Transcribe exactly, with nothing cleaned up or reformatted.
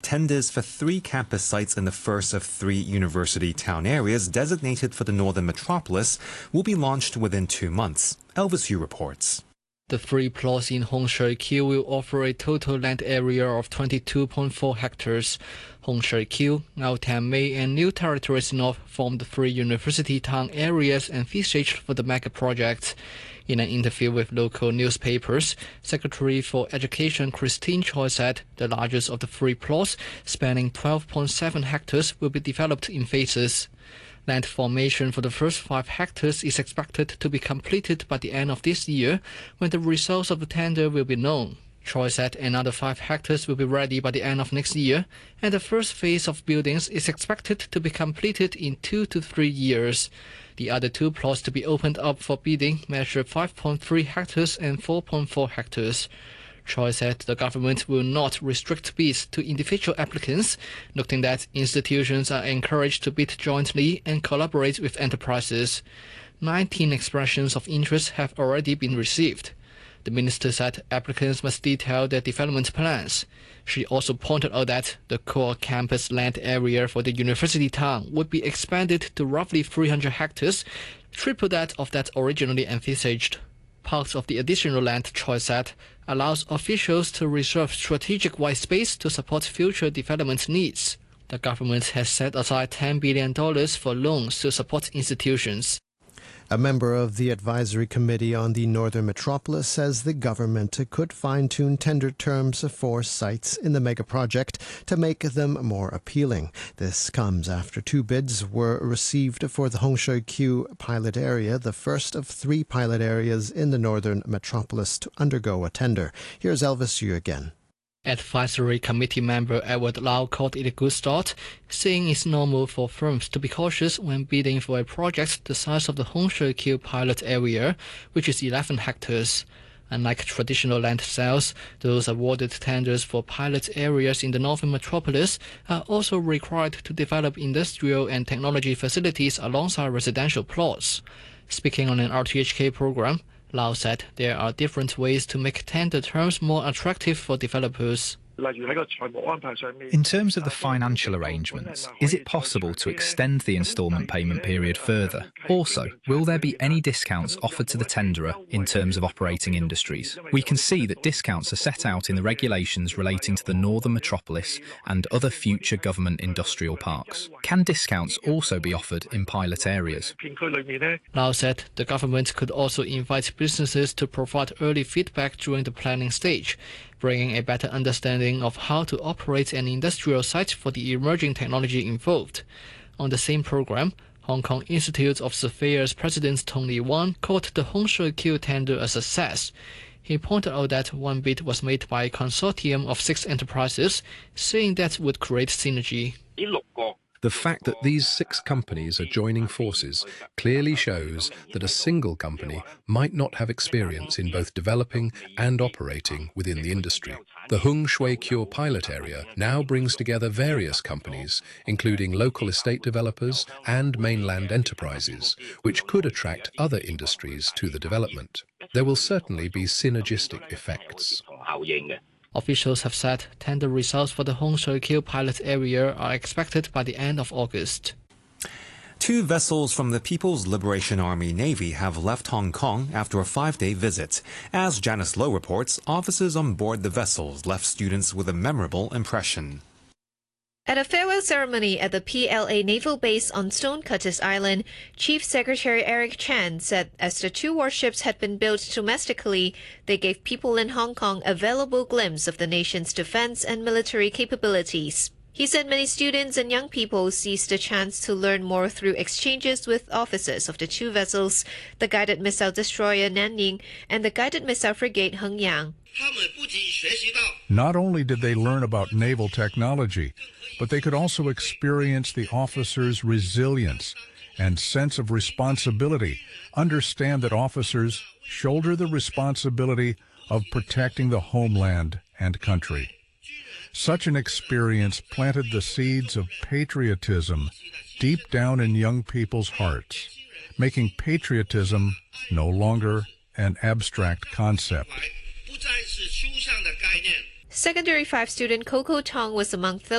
tenders for three campus sites in the first of three university town areas designated for the Northern Metropolis will be launched within two months. Elvis Yu reports. The three plots in Hung Shui Kiu will offer a total land area of twenty-two point four hectares. Hung Shui Kiu, Ngau Tan Mei, and New Territories North form the three university town areas envisaged for the mega project. In an interview with local newspapers, Secretary for Education Christine Choi said the largest of the three plots, spanning twelve point seven hectares, will be developed in phases. Land formation for the first five hectares is expected to be completed by the end of this year, when the results of the tender will be known. Choi said another five hectares will be ready by the end of next year, and the first phase of buildings is expected to be completed in two to three years. The other two plots to be opened up for bidding measure five point three hectares and four point four hectares. Choi said the government will not restrict bids to individual applicants, noting that institutions are encouraged to bid jointly and collaborate with enterprises. nineteen expressions of interest have already been received. The minister said applicants must detail their development plans. She also pointed out that the core campus land area for the university town would be expanded to roughly three hundred hectares, triple that of that originally envisaged. Part of the additional land, Choi said, allows officials to reserve strategic white space to support future development needs. The government has set aside ten billion dollars for loans to support institutions. A member of the Advisory Committee on the Northern Metropolis says the government could fine-tune tender terms for sites in the mega project to make them more appealing. This comes after two bids were received for the Hung Shui Kiu pilot area, the first of three pilot areas in the Northern Metropolis to undergo a tender. Here's Elvis Yu again. Advisory Committee member Edward Lau called it a good start, saying it's normal for firms to be cautious when bidding for a project the size of the Hung Shui Kiu pilot area, which is eleven hectares. Unlike traditional land sales, those awarded tenders for pilot areas in the Northern Metropolis are also required to develop industrial and technology facilities alongside residential plots. Speaking on an R T H K program, Lau said there are different ways to make tender terms more attractive for developers. In terms of the financial arrangements, is it possible to extend the instalment payment period further? Also, will there be any discounts offered to the tenderer in terms of operating industries? We can see that discounts are set out in the regulations relating to the Northern Metropolis and other future government industrial parks. Can discounts also be offered in pilot areas? Lau said the government could also invite businesses to provide early feedback during the planning stage, bringing a better understanding of how to operate an industrial site for the emerging technology involved. On the same program, Hong Kong Institute of Surveyors President Tony Wang called the Hung Shui Kiu tender a success. He pointed out that one bid was made by a consortium of six enterprises, saying that would create synergy. The fact that these six companies are joining forces clearly shows that a single company might not have experience in both developing and operating within the industry. The Hung Shui Kiu pilot area now brings together various companies, including local estate developers and mainland enterprises, which could attract other industries to the development. There will certainly be synergistic effects. Officials have said tender results for the Hung Shui Kiu pilot area are expected by the end of August. Two vessels from the People's Liberation Army Navy have left Hong Kong after a five-day visit. As Janice Lowe reports, officers on board the vessels left students with a memorable impression. At a farewell ceremony at the P L A Naval Base on Stone Curtis Island, Chief Secretary Eric Chan said as the two warships had been built domestically, they gave people in Hong Kong a valuable glimpse of the nation's defense and military capabilities. He said many students and young people seized the chance to learn more through exchanges with officers of the two vessels, the guided missile destroyer Nanning and the guided missile frigate Hengyang. Not only did they learn about naval technology, but they could also experience the officers' resilience and sense of responsibility, understand that officers shoulder the responsibility of protecting the homeland and country. Such an experience planted the seeds of patriotism deep down in young people's hearts, making patriotism no longer an abstract concept. Secondary five student Coco Tong was among those